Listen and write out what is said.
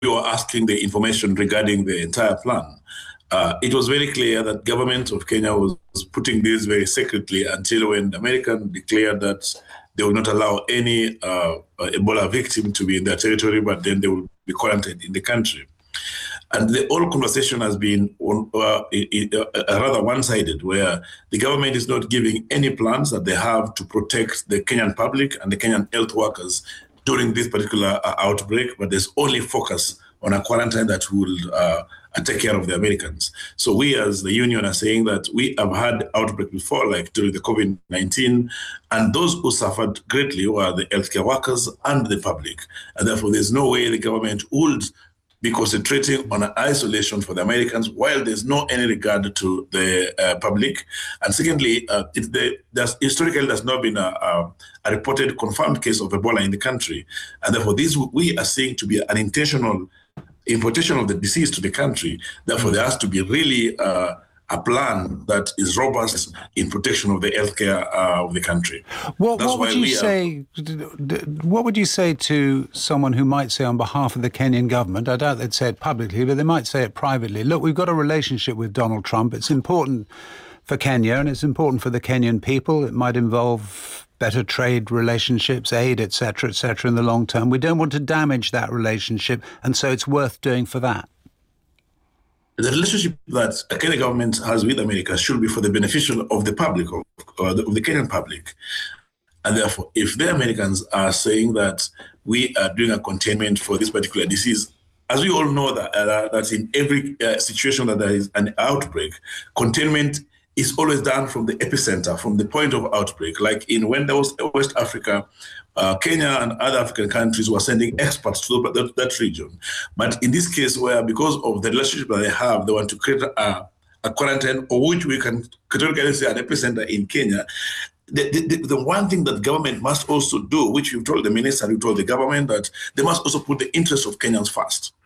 were asking the information regarding the entire plan, it was very clear that government of Kenya was putting this very secretly until when the American declared that they will not allow any Ebola victim to be in their territory, but then they will be quarantined in the country. And the whole conversation has been rather one-sided, where the government is not giving any plans that they have to protect the Kenyan public and the Kenyan health workers during this particular outbreak, but there's only focus on a quarantine that will take care of the Americans. So we as the union are saying that we have had outbreak before, like during the COVID-19, and those who suffered greatly were the healthcare workers and the public. And therefore, there's no way the government would be concentrating on an isolation for the Americans while there's no any regard to the public. And secondly, historically there's not been a reported confirmed case of Ebola in the country. And therefore, this we are seeing to be an intentional importation of the disease to the country. Therefore, there has to be really a plan that is robust in protection of the healthcare of the country. What would you say to someone who might say on behalf of the Kenyan government, I doubt they'd say it publicly, but they might say it privately, look, we've got a relationship with Donald Trump. It's important for Kenya and it's important for the Kenyan people. It might involve better trade relationships, aid, et cetera, in the long term. We don't want to damage that relationship, and so it's worth doing for that. The relationship that the Kenyan government has with America should be for the beneficial of the public, of the Kenyan public. And therefore, if the Americans are saying that we are doing a containment for this particular disease, as we all know that in every situation that there is an outbreak, containment is always done from the epicenter, from the point of outbreak. Like when there was West Africa, Kenya and other African countries were sending experts to that region. But in this case, where because of the relationship that they have, they want to create a quarantine, or which we can categorically say an epicenter in Kenya. The one thing that government must also do, which we've told the minister, we told the government, that they must also put the interests of Kenyans first.